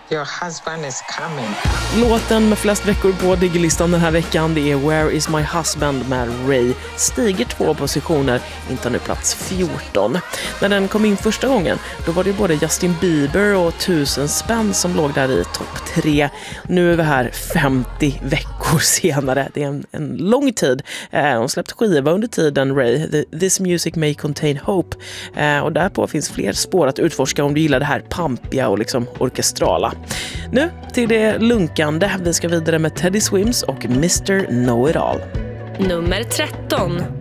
Your husband is coming. Låten med flest veckor på Digilistan den här veckan, det är Where is my husband med Ray. Stiger 2 positioner, intar nu plats 14. När den kom in första gången, då var det både Justin Bieber och 1000 spänn som låg där i topp 3. Nu är vi här 50 veckor senare. Det är en lång tid. Hon släppte skiva under tiden, Ray. This music may contain hope. Och därpå finns fler spår att utforska om du gillar det här pampiga och liksom orkestrala. Nu till det lunkande. Vi ska vidare med Teddy Swims och Mr. Know-It-All. Nummer 13.